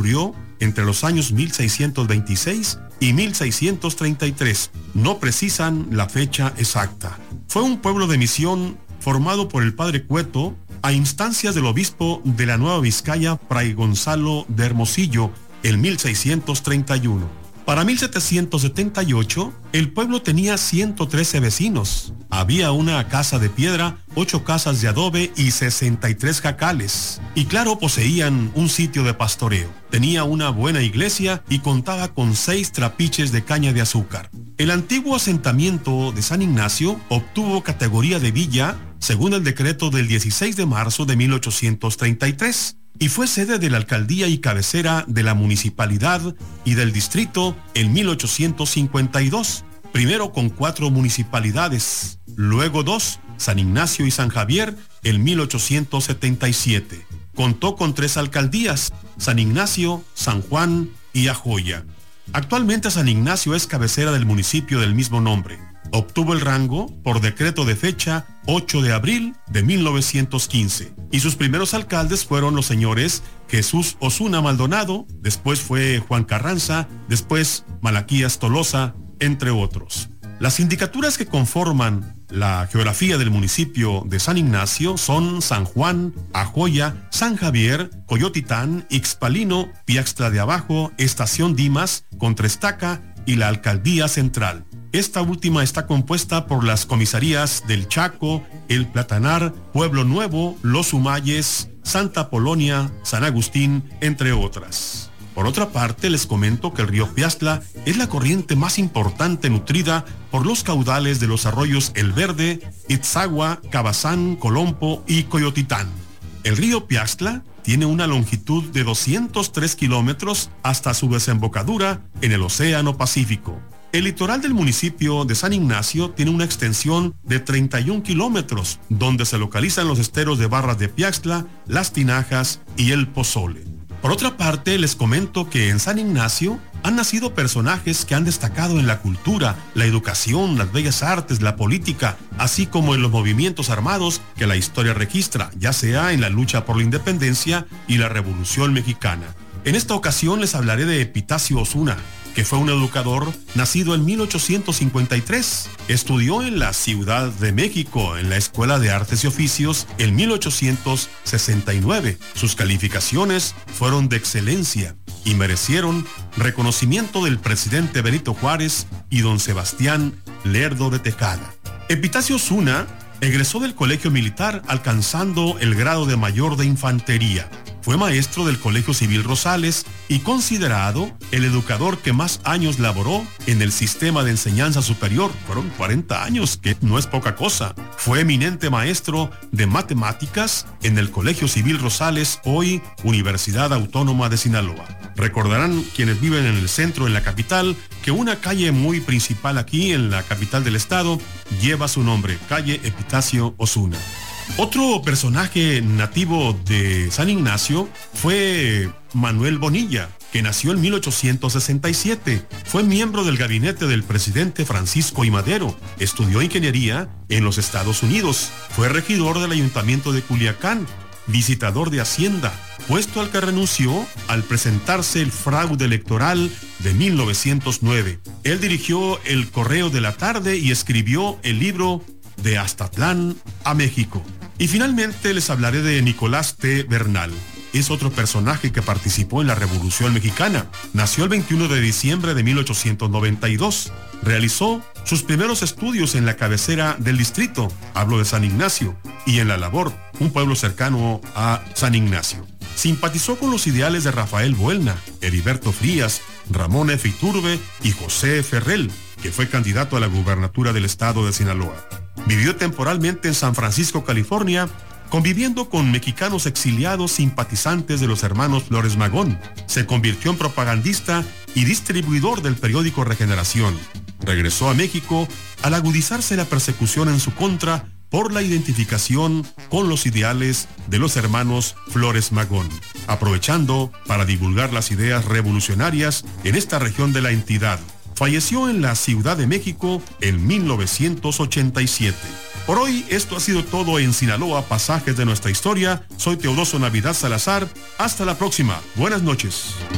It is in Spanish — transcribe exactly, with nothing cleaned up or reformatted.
ocurrió entre los años mil seiscientos veintiséis y mil seiscientos treinta y tres. No precisan la fecha exacta. Fue un pueblo de misión formado por el padre Cueto a instancias del obispo de la Nueva Vizcaya, Fray Gonzalo de Hermosillo, en mil seiscientos treinta y uno. Para mil setecientos setenta y ocho, el pueblo tenía ciento trece vecinos. Había una casa de piedra, ocho casas de adobe y sesenta y tres jacales. Y claro, poseían un sitio de pastoreo. Tenía una buena iglesia y contaba con seis trapiches de caña de azúcar. El antiguo asentamiento de San Ignacio obtuvo categoría de villa según el decreto del dieciséis de marzo de mil ochocientos treinta y tres. Y fue sede de la alcaldía y cabecera de la municipalidad y del distrito en mil ochocientos cincuenta y dos, primero con cuatro municipalidades, luego dos, San Ignacio y San Javier, en mil ochocientos setenta y siete. Contó con tres alcaldías, San Ignacio, San Juan y Ajoya. Actualmente San Ignacio es cabecera del municipio del mismo nombre. Obtuvo el rango por decreto de fecha ocho de abril de mil novecientos quince y sus primeros alcaldes fueron los señores Jesús Osuna Maldonado, después fue Juan Carranza, después Malaquías Tolosa, entre otros. Las sindicaturas que conforman la geografía del municipio de San Ignacio son San Juan, Ajoya, San Javier, Coyotitán, Ixpalino, Piaxtla de Abajo, Estación Dimas, Contraestaca y la Alcaldía Central. Esta última está compuesta por las comisarías del Chaco, El Platanar, Pueblo Nuevo, Los Humayes, Santa Polonia, San Agustín, entre otras. Por otra parte, les comento que el río Piaxtla es la corriente más importante nutrida por los caudales de los arroyos El Verde, Itzagua, Cabazán, Colompo y Coyotitán. El río Piaxtla tiene una longitud de doscientos tres kilómetros hasta su desembocadura en el Océano Pacífico. El litoral del municipio de San Ignacio tiene una extensión de treinta y un kilómetros, donde se localizan los esteros de Barras de Piaxtla, Las Tinajas y El Pozole. Por otra parte, les comento que en San Ignacio han nacido personajes que han destacado en la cultura, la educación, las bellas artes, la política, así como en los movimientos armados que la historia registra, ya sea en la lucha por la independencia y la Revolución Mexicana. En esta ocasión les hablaré de Epitacio Osuna, que fue un educador nacido en mil ochocientos cincuenta y tres. Estudió en la Ciudad de México, en la Escuela de Artes y Oficios, en mil ochocientos sesenta y nueve. Sus calificaciones fueron de excelencia y merecieron reconocimiento del presidente Benito Juárez y don Sebastián Lerdo de Tejada. Epitacio Osuna egresó del Colegio Militar alcanzando el grado de mayor de infantería. Fue maestro del Colegio Civil Rosales y considerado el educador que más años laboró en el sistema de enseñanza superior. Fueron cuarenta años, que no es poca cosa. Fue eminente maestro de matemáticas en el Colegio Civil Rosales, hoy Universidad Autónoma de Sinaloa. Recordarán quienes viven en el centro, en la capital, que una calle muy principal aquí en la capital del estado lleva su nombre, calle Epitacio Osuna. Otro personaje nativo de San Ignacio fue Manuel Bonilla, que nació en mil ochocientos sesenta y siete. Fue miembro del gabinete del presidente Francisco I. Madero. Estudió ingeniería en los Estados Unidos. Fue regidor del ayuntamiento de Culiacán, visitador de Hacienda, puesto al que renunció al presentarse el fraude electoral de mil novecientos nueve. Él dirigió el Correo de la Tarde y escribió el libro De Aztatlán a México. Y finalmente les hablaré de Nicolás T. Bernal. Es otro personaje que participó en la Revolución Mexicana. Nació el veintiuno de diciembre de mil ochocientos noventa y dos. Realizó sus primeros estudios en la cabecera del distrito, hablo de San Ignacio, y en La Labor, un pueblo cercano a San Ignacio. Simpatizó con los ideales de Rafael Buelna, Heriberto Frías, Ramón F. Iturbe y José Ferrell, que fue candidato a la gubernatura del estado de Sinaloa. Vivió temporalmente en San Francisco, California, conviviendo con mexicanos exiliados simpatizantes de los hermanos Flores Magón. Se convirtió en propagandista y distribuidor del periódico Regeneración. Regresó a México al agudizarse la persecución en su contra por la identificación con los ideales de los hermanos Flores Magón, aprovechando para divulgar las ideas revolucionarias en esta región de la entidad. Falleció en la Ciudad de México en mil novecientos ochenta y siete. Por hoy, esto ha sido todo en Sinaloa, pasajes de nuestra historia. Soy Teodoso Navidad Salazar. Hasta la próxima. Buenas noches.